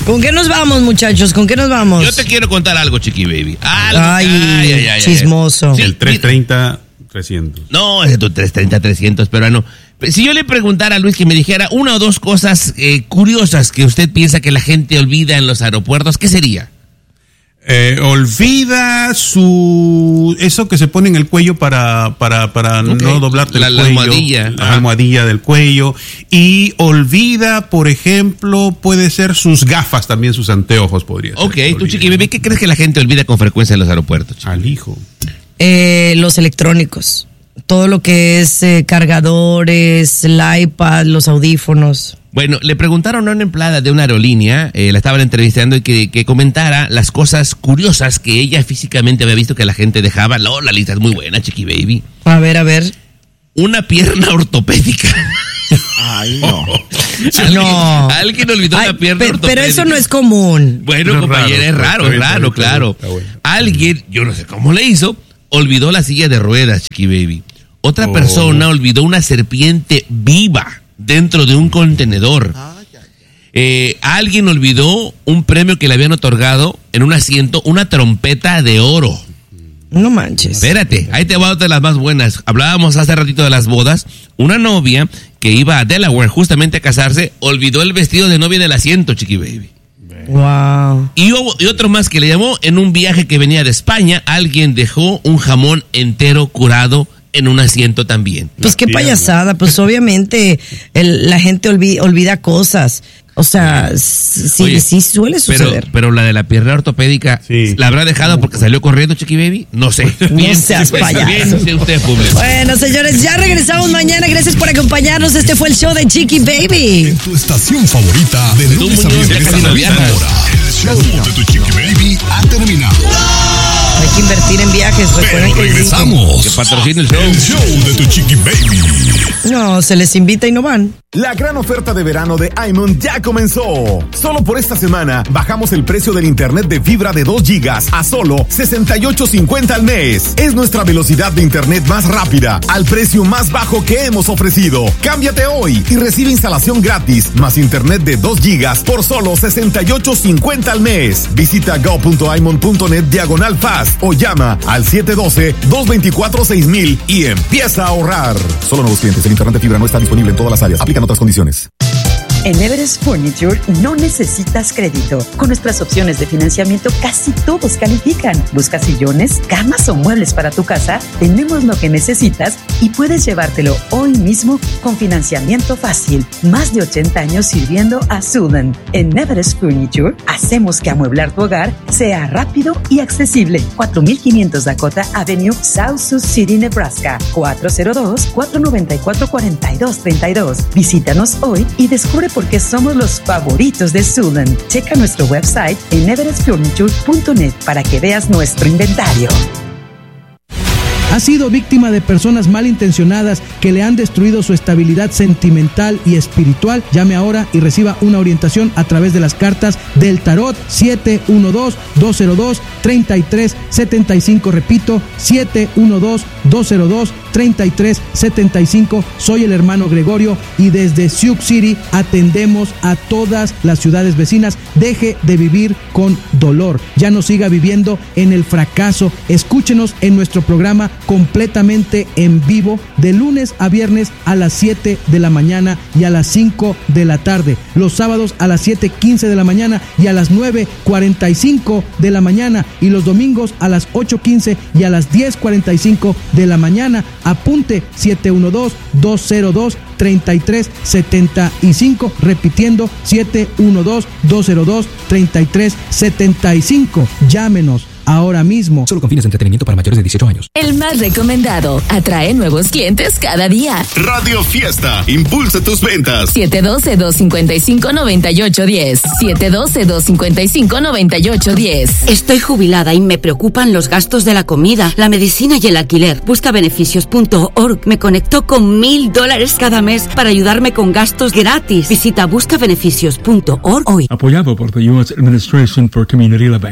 ¿Con qué nos vamos, muchachos? ¿Con qué nos vamos? Yo te quiero contar algo, Chiqui Baby. Ay, chismoso. Sí, el 330-300. No, es tu 330-300, pero no. Si yo le preguntara a Luis que me dijera una o dos cosas curiosas que usted piensa que la gente olvida en los aeropuertos, ¿qué sería? Olvida eso que se pone en el cuello para no doblarte el cuello. Almohadilla. La almohadilla del cuello. Y olvida, por ejemplo, puede ser sus gafas también, sus anteojos podría ser. Ok, tú, Chiqui Baby, ¿qué crees que la gente olvida con frecuencia en los aeropuertos? Al hijo. Los electrónicos. Todo lo que es cargadores, el iPad, los audífonos. Bueno, le preguntaron a una empleada de una aerolínea, la estaban entrevistando y que comentara las cosas curiosas que ella físicamente había visto que la gente dejaba. No, la lista es muy buena, Chiqui Baby. A ver. Una pierna ortopédica. Ay, no. Alguien olvidó una pierna ortopédica. Pero eso no es común. Bueno, compañera, es raro, claro. Alguien, yo no sé cómo le hizo, olvidó la silla de ruedas, Chiqui Baby. Otra persona olvidó una serpiente viva dentro de un contenedor. Alguien olvidó un premio que le habían otorgado en un asiento, una trompeta de oro. No manches. Espérate, ahí te va otra de las más buenas. Hablábamos hace ratito de las bodas. Una novia que iba a Delaware justamente a casarse, olvidó el vestido de novia en el asiento, Chiqui Baby. Wow. Y otro más que le llamó en un viaje que venía de España, alguien dejó un jamón entero curado en un asiento también. Pues qué payasada, pues obviamente la gente olvida cosas. O sea, sí suele suceder. Pero la de la pierna ortopédica, ¿la habrá dejado porque salió corriendo, Chiqui Baby? No sé. No seas payaso. Piense usted, público. Bueno, señores, ya regresamos mañana. Gracias por acompañarnos. Este fue el show de Chiqui Baby. En tu estación favorita de lunes a viernes a la misma hora. El show de tu Chiqui Baby ha terminado. Hay que invertir en viajes. Recuerden que regresamos. Que patrocine el show. El show de tu Chiqui Baby. No, se les invita y no van. La gran oferta de verano de iMont ya comenzó. Solo por esta semana bajamos el precio del internet de fibra de 2 gigas a solo $68.50 al mes. Es nuestra velocidad de internet más rápida al precio más bajo que hemos ofrecido. Cámbiate hoy y recibe instalación gratis más internet de 2 gigas por solo $68.50 al mes. Visita go.imont.net/fast o llama al 712-224-6000 y empieza a ahorrar. Solo nuevos clientes. El internet de fibra no está disponible en todas las áreas. Aplican otras condiciones. En Everest Furniture no necesitas crédito. Con nuestras opciones de financiamiento casi todos califican. ¿Buscas sillones, camas o muebles para tu casa? Tenemos lo que necesitas y puedes llevártelo hoy mismo con financiamiento fácil. Más de 80 años sirviendo a Sudan. En Everest Furniture hacemos que amueblar tu hogar sea rápido y accesible. 4500 Dakota Avenue, South Sioux City, Nebraska. 402-494-4232. Visítanos hoy y descubre por qué somos los favoritos de Sudan. Checa nuestro website en everestfurniture.net para que veas nuestro inventario. ¿Ha sido víctima de personas malintencionadas que le han destruido su estabilidad sentimental y espiritual? Llame ahora y reciba una orientación a través de las cartas del tarot. 712-202-3375. Repito, 712-202-3375. Soy el hermano Gregorio y desde Sioux City atendemos a todas las ciudades vecinas. Deje de vivir con dolor. Ya no siga viviendo en el fracaso. Escúchenos en nuestro programa completamente en vivo de lunes a viernes a las 7 de la mañana y a las 5 de la tarde. Los sábados a las 7:15 de la mañana y a las 9:45 de la mañana. Y los domingos a las 8:15 y a las 10:45 de la mañana. Apunte 712-202-3375. Repitiendo 712-202-3375. Llámenos ahora mismo. Solo con fines de entretenimiento para mayores de 18 años. El más recomendado. Atrae nuevos clientes cada día. Radio Fiesta. Impulsa tus ventas. 712-255-9810. 712-255-9810. Estoy jubilada y me preocupan los gastos de la comida, la medicina y el alquiler. Buscabeneficios.org me conectó con $1,000 cada mes para ayudarme con gastos gratis. Visita buscabeneficios.org hoy. Apoyado por the U.S. Administration for Community Living.